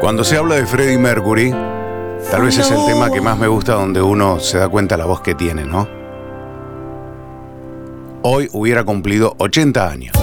Cuando se habla de Freddie Mercury, tal vez es el tema que más me gusta, donde uno se da cuenta la voz que tiene, ¿no? Hoy hubiera cumplido 80 años.